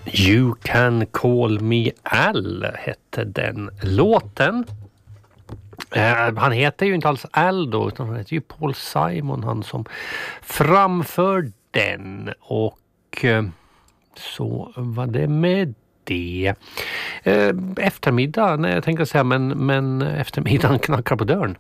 You Can Call Me Al hette den låten. Han heter ju inte alls Al då, utan han heter ju Paul Simon, han som framför den. Och så var det med det. Eftermiddag, nej, jag tänker säga, men eftermiddagen knackar på dörren.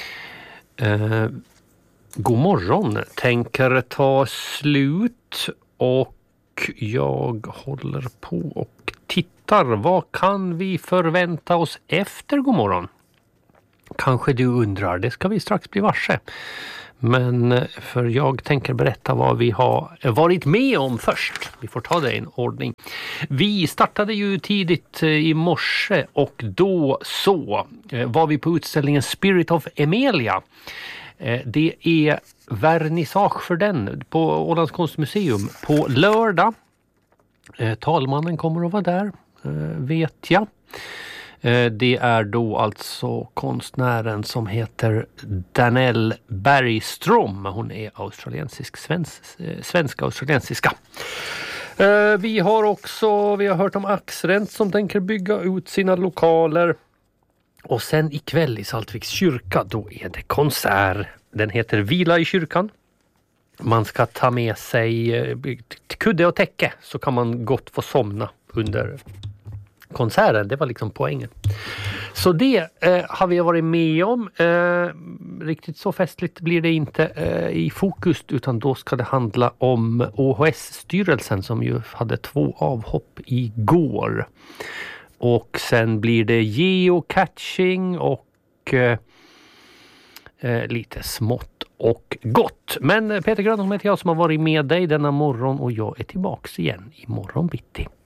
God morgon, tänker ta slut och jag håller på och tittar. Vad kan vi förvänta oss efter god morgon? Kanske du undrar, det ska vi strax bli varse. Men för jag tänker berätta vad vi har varit med om först. Vi får ta det i en ordning. Vi startade ju tidigt i morse och då så var vi på utställningen Spirit of Emelia. Det är vernissage för den på Ålands konstmuseum på lördag. Talmannen kommer att vara där, vet jag. Det är då alltså konstnären som heter Danelle Bergström. Hon är svensk-australiensiska. Vi har hört om Axrent som tänker bygga ut sina lokaler. Och sen ikväll i Saltviks kyrka, då är det konsert. Den heter Vila i kyrkan. Man ska ta med sig kudde och täcke, så kan man gott få somna under konserten. Det var liksom poängen. Så det har vi varit med om. Riktigt så festligt blir det inte i fokus, utan då ska det handla om OHS-styrelsen som ju hade 2 avhopp igår. Och sen blir det geocaching och lite smått och gott. Men Peter Grönholm heter jag som har varit med dig denna morgon och jag är tillbaks igen i morgon bitti.